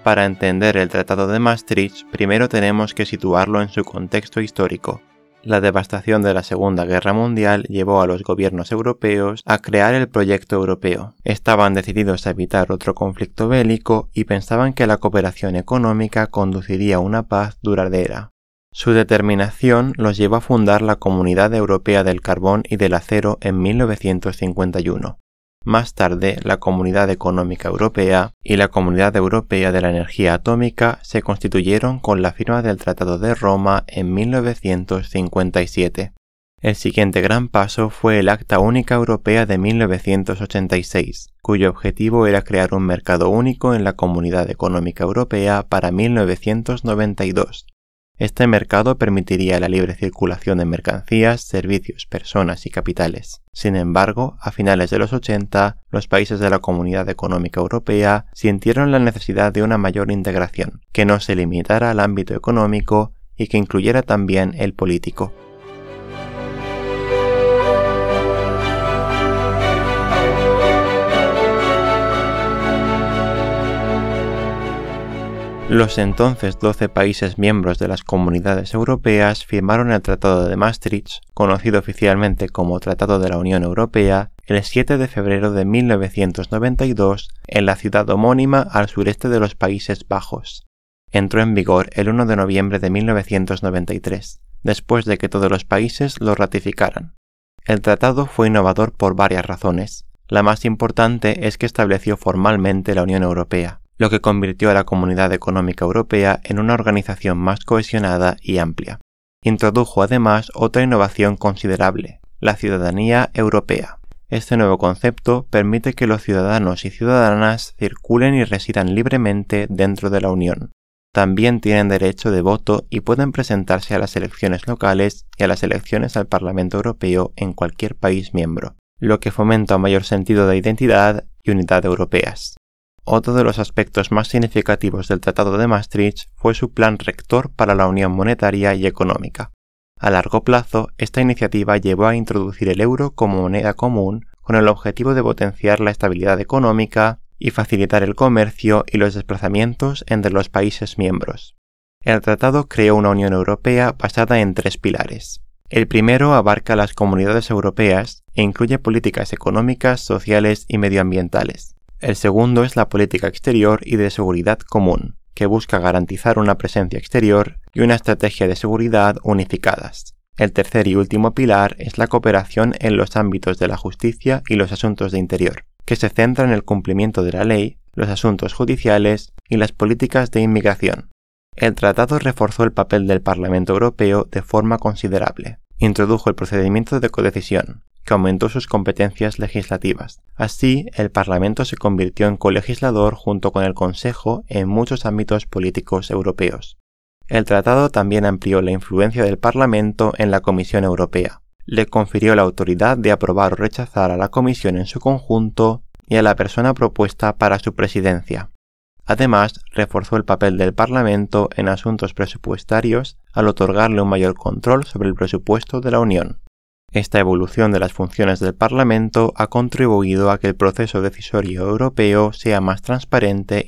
Para entender el Tratado de Maastricht, primero tenemos que situarlo en su contexto histórico. La devastación de la Segunda Guerra Mundial llevó a los gobiernos europeos a crear el proyecto europeo. Estaban decididos a evitar otro conflicto bélico y pensaban que la cooperación económica conduciría a una paz duradera. Su determinación los llevó a fundar la Comunidad Europea del Carbón y del Acero en 1951. Más tarde, la Comunidad Económica Europea y la Comunidad Europea de la Energía Atómica se constituyeron con la firma del Tratado de Roma en 1957. El siguiente gran paso fue el Acta Única Europea de 1986, cuyo objetivo era crear un mercado único en la Comunidad Económica Europea para 1992. Este mercado permitiría la libre circulación de mercancías, servicios, personas y capitales. Sin embargo, a finales de los 80, los países de la Comunidad Económica Europea sintieron la necesidad de una mayor integración, que no se limitara al ámbito económico y que incluyera también el político. Los entonces 12 países miembros de las comunidades europeas firmaron el Tratado de Maastricht, conocido oficialmente como Tratado de la Unión Europea, el 7 de febrero de 1992 en la ciudad homónima al sureste de los Países Bajos. Entró en vigor el 1 de noviembre de 1993, después de que todos los países lo ratificaran. El tratado fue innovador por varias razones. La más importante es que estableció formalmente la Unión Europea, lo que convirtió a la Comunidad Económica Europea en una organización más cohesionada y amplia. Introdujo además otra innovación considerable, la ciudadanía europea. Este nuevo concepto permite que los ciudadanos y ciudadanas circulen y residan libremente dentro de la Unión. También tienen derecho de voto y pueden presentarse a las elecciones locales y a las elecciones al Parlamento Europeo en cualquier país miembro, lo que fomenta un mayor sentido de identidad y unidad europeas. Otro de los aspectos más significativos del Tratado de Maastricht fue su plan rector para la unión monetaria y económica. A largo plazo, esta iniciativa llevó a introducir el euro como moneda común con el objetivo de potenciar la estabilidad económica y facilitar el comercio y los desplazamientos entre los países miembros. El tratado creó una Unión Europea basada en 3 pilares. El primero abarca las comunidades europeas e incluye políticas económicas, sociales y medioambientales. El segundo es la política exterior y de seguridad común, que busca garantizar una presencia exterior y una estrategia de seguridad unificadas. El tercer y último pilar es la cooperación en los ámbitos de la justicia y los asuntos de interior, que se centra en el cumplimiento de la ley, los asuntos judiciales y las políticas de inmigración. El tratado reforzó el papel del Parlamento Europeo de forma considerable. Introdujo el procedimiento de codecisión, que aumentó sus competencias legislativas. Así, el Parlamento se convirtió en colegislador junto con el Consejo en muchos ámbitos políticos europeos. El tratado también amplió la influencia del Parlamento en la Comisión Europea. Le confirió la autoridad de aprobar o rechazar a la Comisión en su conjunto y a la persona propuesta para su presidencia. Además, reforzó el papel del Parlamento en asuntos presupuestarios al otorgarle un mayor control sobre el presupuesto de la Unión. Esta evolución de las funciones del Parlamento ha contribuido a que el proceso decisorio europeo sea más transparente